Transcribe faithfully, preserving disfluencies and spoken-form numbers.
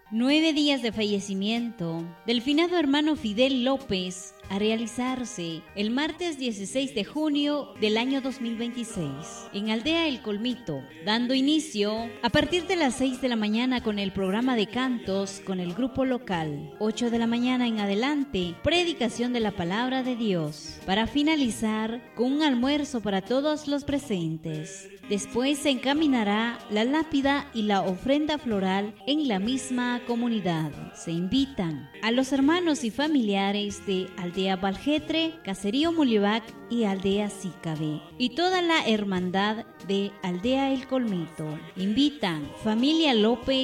Nueve días de fallecimiento del finado hermano Fidel López, a realizarse el martes dieciséis de junio del año dos mil veintiséis en Aldea El Colmito, dando inicio a partir de las seis de la mañana con el programa de cantos con el grupo local. ocho de la mañana en adelante, predicación de la palabra de Dios, para finalizar con un almuerzo para todos los presentes. Después se encaminará la lápida y la ofrenda floral en la misma comunidad. Se invitan a los hermanos y familiares de Aldea Valjetre, Caserío Mulivac y Aldea Sícabe, y toda la hermandad de Aldea El Colmito. Invitan familia López